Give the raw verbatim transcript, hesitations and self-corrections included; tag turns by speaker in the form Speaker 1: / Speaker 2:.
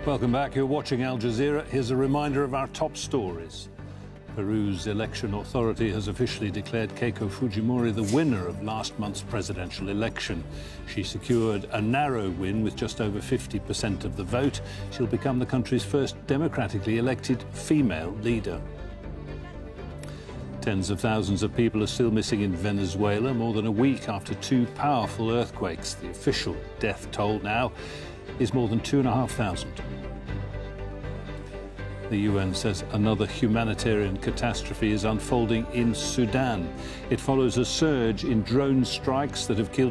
Speaker 1: Welcome back. You're watching Al Jazeera. Here's a reminder of our top stories. Peru's election authority has officially declared Keiko Fujimori the winner of last month's presidential election. She secured a narrow win with just over fifty percent of the vote. She'll become the country's first democratically elected female leader. Tens of thousands of people are still missing in Venezuela more than a week after two powerful earthquakes. The official death toll now is more than two and a half thousand. The U N says another humanitarian catastrophe is unfolding in Sudan. It follows a surge in drone strikes that have killed